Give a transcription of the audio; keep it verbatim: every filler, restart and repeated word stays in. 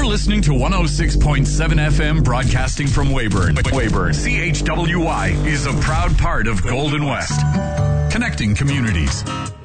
You're listening to one oh six point seven F M broadcasting from Weyburn. Weyburn. C H W Y is a proud part of Golden West. Connecting communities.